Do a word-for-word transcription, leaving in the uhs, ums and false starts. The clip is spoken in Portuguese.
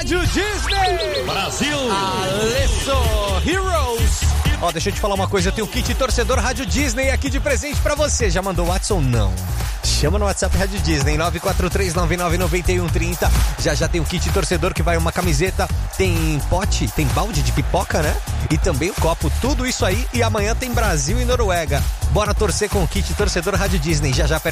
Rádio Disney Brasil. Alesso Heroes. Ó, deixa eu te falar uma coisa, eu tenho o kit torcedor Rádio Disney aqui de presente pra você. Já mandou o WhatsApp ou não? Chama no WhatsApp Rádio Disney, nove quatro três nove nove nove um três zero. Já já tem o kit torcedor que vai uma camiseta, tem pote, tem balde de pipoca, né? E também o copo, tudo isso aí. E amanhã tem Brasil e Noruega. Bora torcer com o kit torcedor Rádio Disney. Já já